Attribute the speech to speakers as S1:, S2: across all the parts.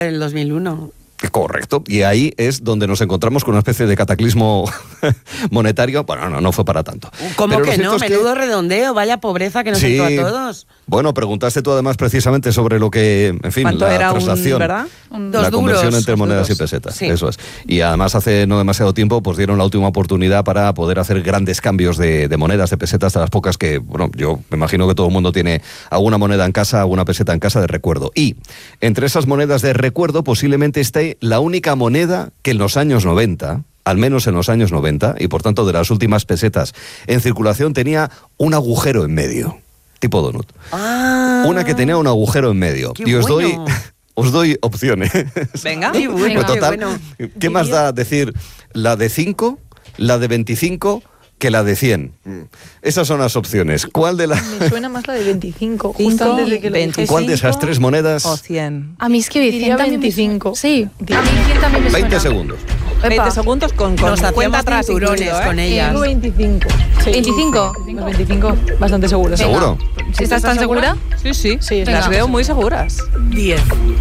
S1: el 2001.
S2: Correcto, y ahí es donde nos encontramos con una especie de cataclismo monetario. Bueno, no fue para tanto.
S1: ¿Cómo
S2: pero
S1: que no? Menudo redondeo, vaya pobreza que nos entró a todos.
S2: Bueno, preguntaste tú además precisamente sobre lo que, en fin,
S3: ¿cuánto
S2: la
S3: era
S2: transacción,
S3: ¿verdad?
S2: la conversión entre monedas y pesetas,
S1: sí.
S2: Eso es. Y además hace no demasiado tiempo pues dieron la última oportunidad para poder hacer grandes cambios de monedas, de pesetas, de las pocas que, bueno, yo me imagino que todo el mundo tiene alguna moneda en casa, alguna peseta en casa de recuerdo. Y entre esas monedas de recuerdo posiblemente esté la única moneda que en los años 90... al menos en los años 90, y por tanto de las últimas pesetas en circulación, tenía un agujero en medio, tipo donut. Una que tenía un agujero en medio.
S1: Qué
S2: Y os
S1: bueno.
S2: doy opciones.
S3: Venga.
S1: Qué bueno,
S2: Total,
S1: qué bueno.
S2: ¿qué más da decir la de 5, la de 25 que la de 100? Esas son las opciones. ¿Cuál de las...
S4: Me suena más la de 25.
S3: 5,
S4: Justo antes de que lo
S3: 25.
S2: ¿Cuál de esas tres monedas?
S3: O 100.
S5: A mí es que
S4: Diría
S5: 100 también
S4: 25.
S5: Sí, a mí 100 también me suena.
S2: 20 segundos.
S3: 20 segundos con
S1: Nos
S3: cuenta
S1: hacemos
S3: atrás
S1: cinturones
S3: incluido,
S1: con ellas.
S4: Digo 25. Sí.
S5: 25.
S4: Los 25, bastante seguro. sí.
S2: ¿Seguro?
S5: ¿Estás tan segura?
S3: Sí, sí.
S4: Sí,
S3: Las
S5: venga.
S3: veo muy seguras.
S1: 10.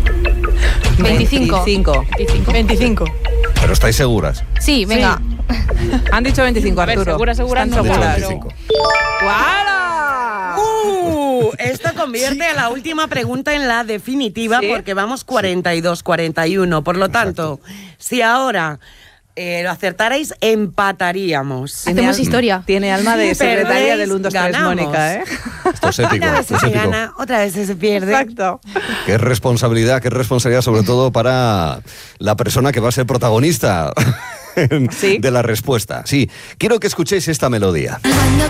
S5: 25.
S4: 25.
S2: ¿Pero estáis seguras?
S5: Sí, venga.
S3: Han dicho 25,
S4: A ver,
S3: Arturo.
S4: segura,
S3: Están
S4: no,
S2: Dicho
S3: seguras.
S4: pero-
S2: 25.
S3: ¡Guala!
S1: Esto convierte a la última pregunta en la definitiva,
S3: Sí.
S1: porque vamos 42-41. Por lo tanto, si ahora lo acertarais, empataríamos.
S5: Hacemos historia.
S3: Tiene alma de secretaria del 1, 2, 3,
S1: ganamos.
S3: Mónica, ¿eh?
S2: Esto es épico.
S1: Una vez
S2: Esto es
S1: se
S2: épico.
S1: gana, otra vez se pierde.
S3: Exacto.
S2: Qué responsabilidad sobre todo para la persona que va a ser protagonista
S3: Sí.
S2: de la respuesta. Sí, quiero que escuchéis esta melodía.
S6: Cuando